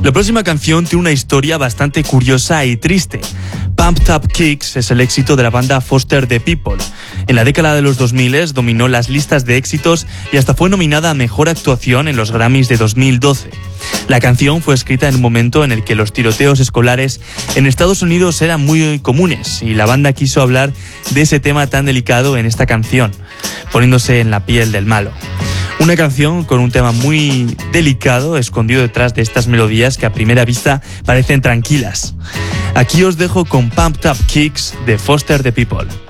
La próxima canción tiene una historia bastante curiosa y triste. Pumped Up Kicks es el éxito de la banda Foster the People. En la década de los 2000 dominó las listas de éxitos y hasta fue nominada a Mejor Actuación en los Grammys de 2012. La canción fue escrita en un momento en el que los tiroteos escolares en Estados Unidos eran muy comunes y la banda quiso hablar de ese tema tan delicado en esta canción, poniéndose en la piel del malo. Una canción con un tema muy delicado escondido detrás de estas melodías que a primera vista parecen tranquilas. Aquí os dejo con Pumped Up Kicks de Foster the People.